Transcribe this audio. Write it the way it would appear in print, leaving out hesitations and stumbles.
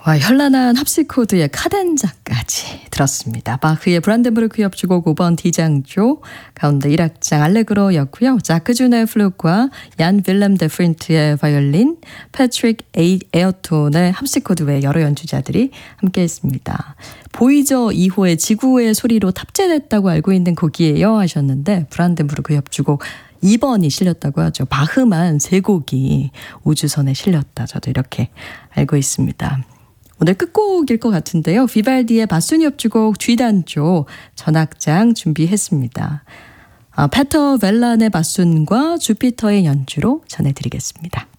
와, 현란한 합시코드의 카덴자까지 들었습니다. 바흐의 브란덴부르크 협주곡 5번 D장조 가운데 1악장 알레그로였고요. 자크 주네 플룻과 얀 빌렘 데 프린트의 바이올린, 패트릭 에어톤의 합시코드 외 여러 연주자들이 함께했습니다. 보이저 2호의 지구의 소리로 탑재됐다고 알고 있는 곡이에요 하셨는데 브란덴부르크 협주곡 2번이 실렸다고 하죠. 바흐만 3곡이 우주선에 실렸다. 저도 이렇게 알고 있습니다. 오늘 끝곡일 것 같은데요. 비발디의 바수니 협주곡 G단조 전악장 준비했습니다. 페터 벨란의 바순과 주피터의 연주로 전해드리겠습니다.